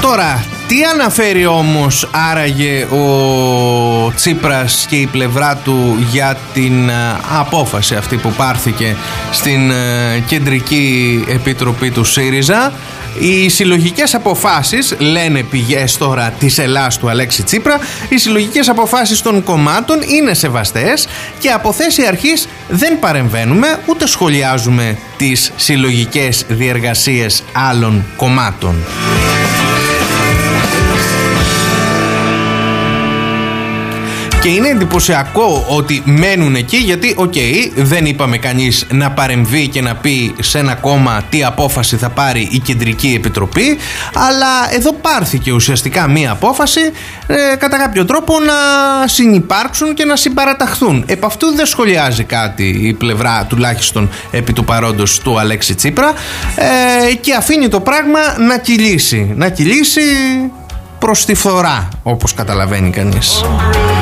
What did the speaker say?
Τώρα, τι αναφέρει όμως άραγε ο Τσίπρας και η πλευρά του για την απόφαση αυτή που πάρθηκε στην Κεντρική Επιτροπή του ΣΥΡΙΖΑ? Οι συλλογικές αποφάσεις, λένε πηγές τώρα της Ελλάς του Αλέξη Τσίπρα, οι συλλογικές αποφάσεις των κομμάτων είναι σεβαστές και από θέση αρχής δεν παρεμβαίνουμε ούτε σχολιάζουμε τις συλλογικές διεργασίες άλλων κομμάτων. Και είναι εντυπωσιακό ότι μένουν εκεί, γιατί δεν είπαμε κανείς να παρεμβεί και να πει σε ένα κόμμα τι απόφαση θα πάρει η Κεντρική Επιτροπή, αλλά εδώ πάρθηκε ουσιαστικά μία απόφαση κατά κάποιο τρόπο να συνυπάρξουν και να συμπαραταχθούν. Επ' αυτού δεν σχολιάζει κάτι η πλευρά, τουλάχιστον επί του παρόντος, του Αλέξη Τσίπρα, και αφήνει το πράγμα να κυλήσει προς τη φθορά, όπως καταλαβαίνει κανείς.